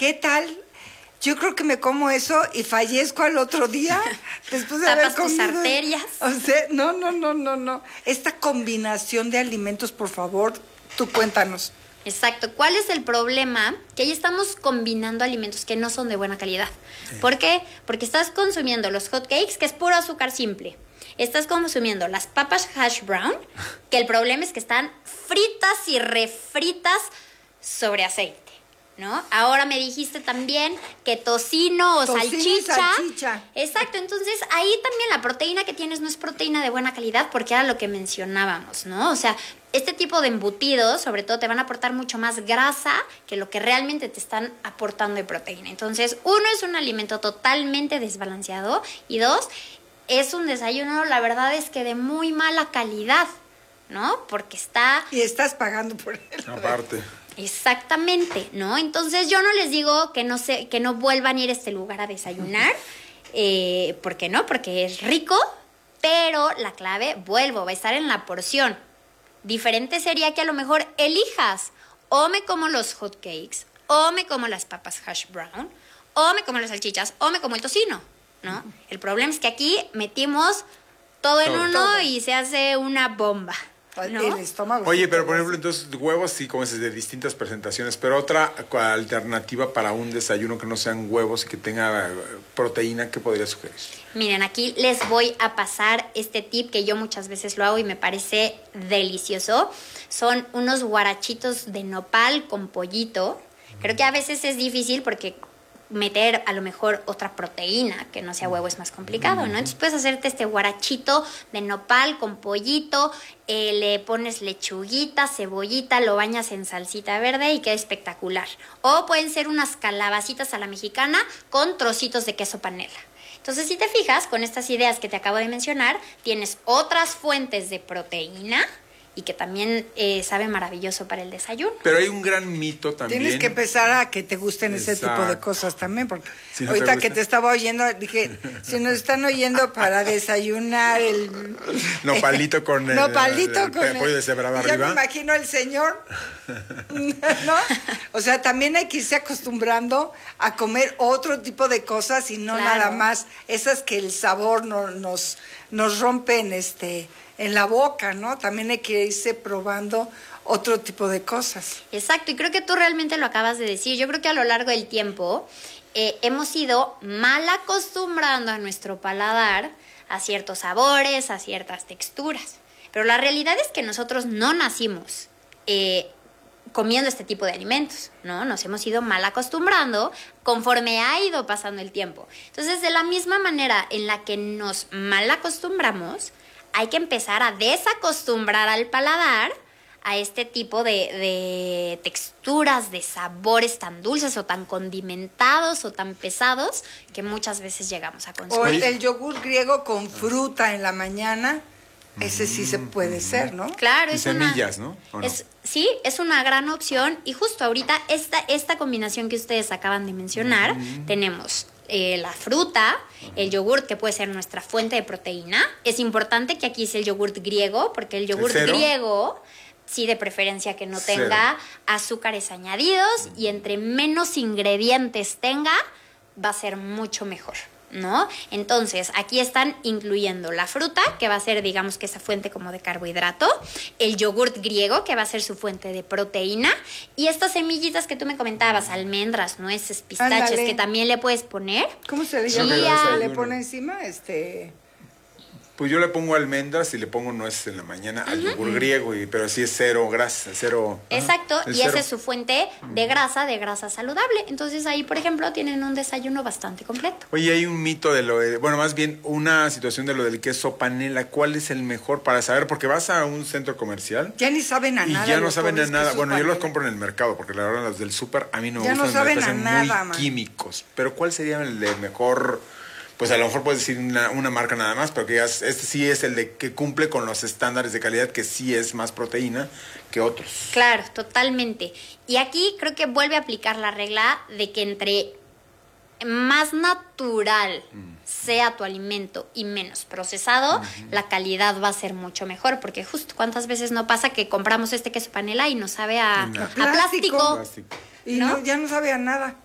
¿qué tal? Yo creo que me como eso y fallezco al otro día después de haber comido. Tapas tus arterias. O sea, no. Esta combinación de alimentos, por favor, tú cuéntanos. Exacto. ¿Cuál es el problema? Que ahí estamos combinando alimentos que no son de buena calidad. Sí. ¿Por qué? Porque estás consumiendo los hot cakes, que es puro azúcar simple. Estás consumiendo las papas hash brown, que el problema es que están fritas y refritas sobre aceite, ¿no? Ahora me dijiste también que tocino o salchicha. Exacto, entonces ahí también la proteína que tienes no es proteína de buena calidad, porque era lo que mencionábamos, ¿no? O sea, este tipo de embutidos, sobre todo, te van a aportar mucho más grasa que lo que realmente te están aportando de proteína. Entonces, uno, es un alimento totalmente desbalanceado, y dos, es un desayuno, la verdad es que de muy mala calidad, ¿no? Porque está... Y estás pagando por él. Aparte. Exactamente, ¿no? Entonces yo no les digo que no vuelvan a ir a este lugar a desayunar, ¿por qué no? Porque es rico, pero la clave, va a estar en la porción. Diferente sería que a lo mejor elijas, o me como los hot cakes, o me como las papas hash brown, o me como las salchichas, o me como el tocino, ¿no? El problema es que aquí metimos todo en uno y se hace una bomba, ¿no? El estómago. Oye, pero por ejemplo, entonces huevos sí comes de distintas presentaciones, pero otra alternativa para un desayuno que no sean huevos y que tenga proteína, ¿qué podría sugerir? Miren, aquí les voy a pasar este tip que yo muchas veces lo hago y me parece delicioso. Son unos guarachitos de nopal con pollito. Creo que a veces es difícil porque meter a lo mejor otra proteína que no sea huevo es más complicado, ¿no? Entonces puedes hacerte este guarachito de nopal con pollito, le pones lechuguita, cebollita, lo bañas en salsita verde y queda espectacular. O pueden ser unas calabacitas a la mexicana con trocitos de queso panela. Entonces, si te fijas, con estas ideas que te acabo de mencionar, tienes otras fuentes de proteína y que también sabe maravilloso para el desayuno. Pero hay un gran mito también. Tienes que empezar a que te gusten ese tipo de cosas también, porque si no ahorita que te estaba oyendo, dije, si nos están oyendo para desayunar el... Nopalito con el pollo deshebrado arriba. Ya me imagino el señor, ¿no? O sea, también hay que irse acostumbrando a comer otro tipo de cosas y no nada más esas que el sabor nos rompen en la boca, ¿no? También hay que irse probando otro tipo de cosas. Exacto, y creo que tú realmente lo acabas de decir. Yo creo que a lo largo del tiempo hemos ido mal acostumbrando a nuestro paladar a ciertos sabores, a ciertas texturas. Pero la realidad es que nosotros no nacimos comiendo este tipo de alimentos, ¿no? Nos hemos ido mal acostumbrando conforme ha ido pasando el tiempo. Entonces, de la misma manera en la que nos mal acostumbramos, hay que empezar a desacostumbrar al paladar a este tipo de texturas, de sabores tan dulces o tan condimentados o tan pesados que muchas veces llegamos a consumir. O el yogur griego con fruta en la mañana, ese sí se puede ser, ¿no? Claro, y es semillas, ¿no? Sí, es una gran opción. Y justo ahorita esta combinación que ustedes acaban de mencionar, tenemos la fruta, el yogurt, que puede ser nuestra fuente de proteína. Es importante que aquí sea el yogurt griego, porque el yogurt griego, sí, de preferencia que no tenga azúcares añadidos, y entre menos ingredientes tenga, va a ser mucho mejor, ¿no? Entonces, aquí están incluyendo la fruta, que va a ser, digamos, que esa fuente como de carbohidrato, el yogurt griego, que va a ser su fuente de proteína, y estas semillitas que tú me comentabas, almendras, nueces, pistaches, que también le puedes poner. ¿Cómo se le llama? Chía. ¿Le pone encima? Pues yo le pongo almendras y le pongo nueces en la mañana al yogur griego, pero sí es cero grasa, cero... Exacto, y esa es su fuente de grasa saludable. Entonces ahí, por ejemplo, tienen un desayuno bastante completo. Oye, hay un mito de más bien una situación de lo del queso panela. ¿Cuál es el mejor para saber? Porque vas a un centro comercial... Ya ni saben a nada. Y ya no saben a nada. Bueno, yo los compro en el mercado, porque la verdad los del súper a mí no me gustan. Ya no saben me a nada, muy químicos. Pero ¿cuál sería el de mejor...? Pues a lo mejor puedes decir una marca nada más, pero que digas, este sí es el de que cumple con los estándares de calidad, que sí es más proteína que otros. Claro, totalmente. Y aquí creo que vuelve a aplicar la regla de que entre más natural sea tu alimento y menos procesado, la calidad va a ser mucho mejor, porque justo cuántas veces no pasa que compramos este queso panela y nos sabe a plástico. Y ¿no? Ya no sabe a nada.